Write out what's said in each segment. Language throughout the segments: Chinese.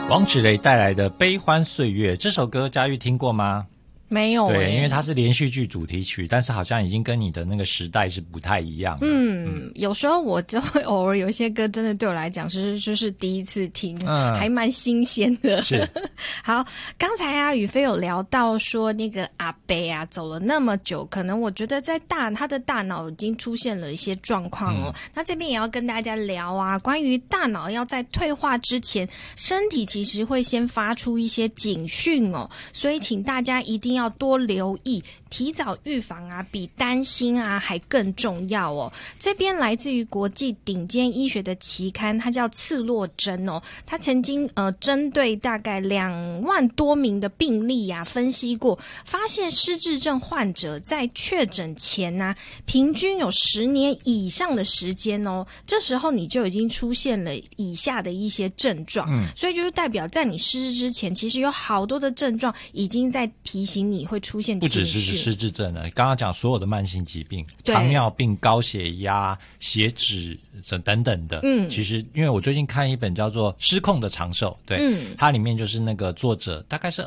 王芷蕾带来的《悲欢岁月》这首歌，佳玉听过吗？ 没有对，因为它是连续剧主题曲，但是好像已经跟你的那个时代是不太一样的。 有时候我就会偶尔有一些歌，真的对我来讲就是第一次听，还蛮新鲜的。 是， 好，刚才啊，宇飞有聊到说那个阿伯啊走了那么久，可能我觉得在他的大脑已经出现了一些状况哦。那这边也要跟大家聊啊，关于大脑要在退化之前，身体其实会先发出一些警讯哦，所以请大家一定要多留意，提早预防啊，比担心啊还更重要哦。这边来自于国际顶尖医学的期刊，它叫刺络针哦。它曾经针对大概2万多名的病例啊分析过，发现失智症患者在确诊前啊，平均有10年以上的时间哦。这时候你就已经出现了以下的一些症状，所以就是代表在你失智之前，其实有好多的症状已经在提醒你会出现警讯。 不只是失智症了，刚刚讲所有的慢性疾病，糖尿病、高血压、血脂等等的。其实因为我最近看一本叫做《失控的长寿》，对，它里面就是那个作者大概是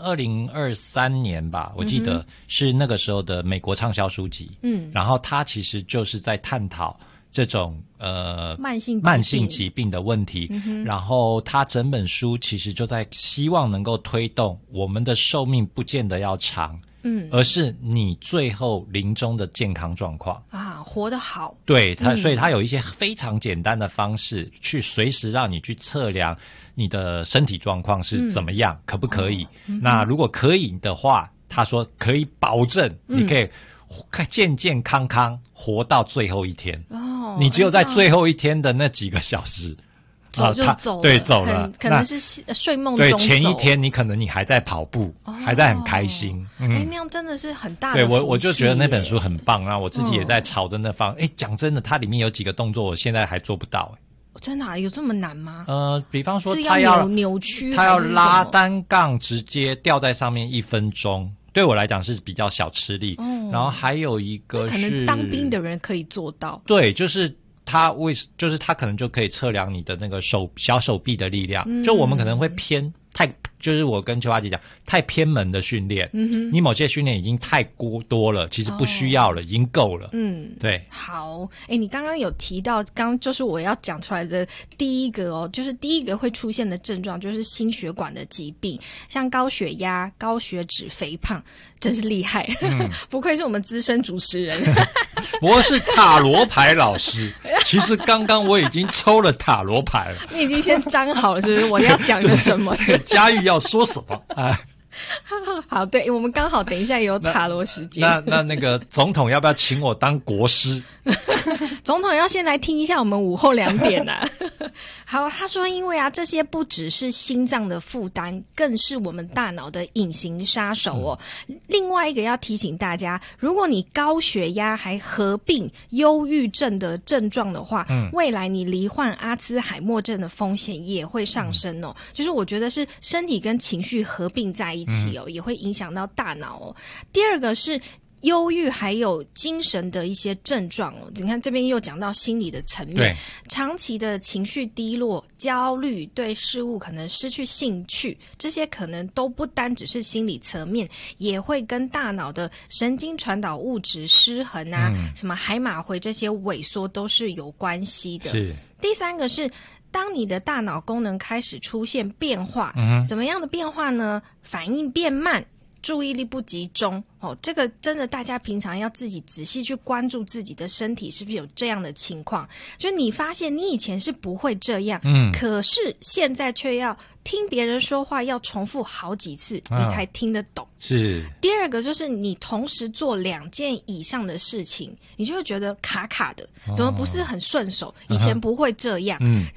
2023年吧，我记得是那个时候的美国畅销书籍。然后他其实就是在探讨这种慢性疾病的问题，然后他整本书其实就在希望能够推动我们的寿命不见得要长，而是你最后临终的健康状况啊，活得好。 对，所以他有一些非常简单的方式，去随时让你去测量你的身体状况是怎么样，可不可以？那如果可以的话，他说可以保证你可以健健康康活到最后一天。你只有在最后一天的那几个小时走就走了， 对，走了， 可能是睡梦中走。 对，前一天你可能你还在跑步，还在很开心。 那样真的是很大的福气。 对，我就觉得那本书很棒啊，我自己也在朝着那方。讲真的，它里面有几个动作，我现在还做不到。 真的有这么难吗？ 比方说他要扭曲， 他要拉单杠直接吊在上面1分钟。对我来讲是比较小吃力，然后还有一个是可能当兵的人可以做到。 对，就是他可能就可以测量你的那个小手臂的力量，就我们可能会偏就是我跟邱阿姐讲，太偏门的训练，你某些训练已经太多了，其实不需要了，已经够了。对。 好，你刚刚有提到，就是我要讲出来的第一个哦，就是第一个会出现的症状就是心血管的疾病，像高血压、高血脂、肥胖，真是厉害。不愧是我们资深主持人。 我是塔罗牌老师，其实刚刚我已经抽了塔罗牌了。 你已经先张好了，是不是？我要讲个什么？ 佳玉要说什么？ 好，对，我们刚好等一下也有塔罗时间。 那个总统要不要请我当国师？ 总统要先来听一下我们午后2点啊。好，他说因为啊，这些不只是心脏的负担，更是我们大脑的隐形杀手哦。另外一个要提醒大家，如果你高血压还合并忧郁症的症状的话，未来你罹患阿兹海默症的风险也会上升哦。就是我觉得是身体跟情绪合并在一起哦，也会影响到大脑哦。第二个是忧郁还有精神的一些症状哦，你看这边又讲到心理的层面，长期的情绪低落、焦虑，对事物可能失去兴趣，这些可能都不单只是心理层面，也会跟大脑的神经传导物质失衡啊，什么海马回这些萎缩都是有关系的。 是。 第三个是当你的大脑功能开始出现变化，什么样的变化呢？反应变慢，注意力不集中这个真的大家平常要自己仔细去关注自己的身体是不是有这样的情况，就你发现你以前是不会这样，可是现在却要听别人说话要重复好几次你才听得懂。 是。 第二个就是你同时做2件以上的事情，你就会觉得卡卡的，怎么不是很顺手，以前不会这样。